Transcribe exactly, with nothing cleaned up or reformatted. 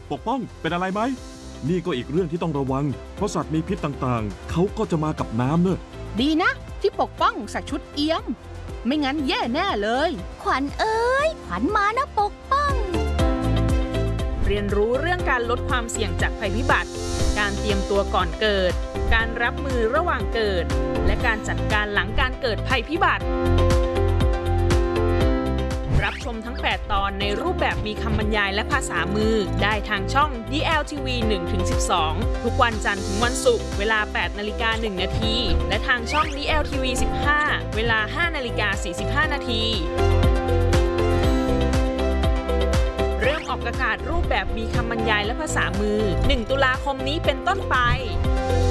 ปกป้องเป็นอะไรไหมนี่ก็อีกเรื่องที่ต้องระวังเพราะสัตว์มีพิษต่างๆเขาก็จะมากับน้ำเนอะดีนะที่ปกป้องใส่ชุดเอี้ยมไม่งั้นแย่แน่เลยขวัญเอ้ยขวัญมานะปกป้องเรียนรู้เรื่องการลดความเสี่ยงจากภัยพิบัติการเตรียมตัวก่อนเกิดการรับมือระหว่างเกิดและการจัดการหลังการเกิดภัยพิบัติรับชมทั้งแปดตอนในรูปแบบมีคำบรรยายและภาษามือได้ทางช่อง ดี แอล ที วี หนึ่งถึงสิบสอง ทุกวันจันทร์ถึงวันศุกร์เวลา แปดนาฬิกาหนึ่งนาทีและทางช่อง ดี แอล ที วี สิบห้า เวลา ห้านาฬิกาสี่สิบห้านาทีเริ่มออกอากาศรูปแบบมีคำบรรยายและภาษามือหนึ่งตุลาคมนี้เป็นต้นไป